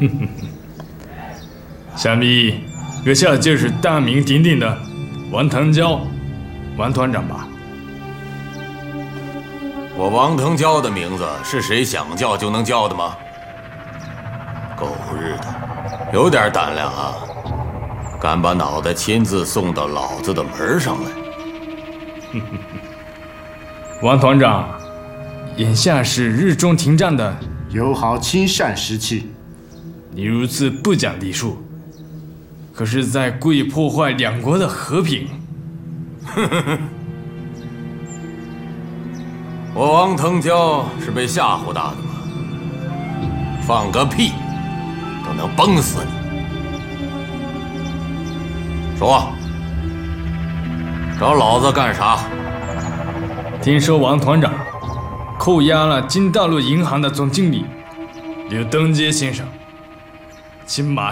想必阁下就是大名鼎鼎的王腾蛟，王团长吧？ 我王腾蛟的名字是谁想叫就能叫的吗？狗日的，有点胆量啊！敢把脑袋亲自送到老子的门上来！ 王团长，眼下是日中停战的友好亲善时期， 你如此不讲理数，可是在故意破坏两国的和平。 我王腾蛟是被吓唬大的吗？放个屁，都能崩死你！说，找老子干啥？ 听说王团长扣押了金大陆银行的总经理刘登阶先生，请马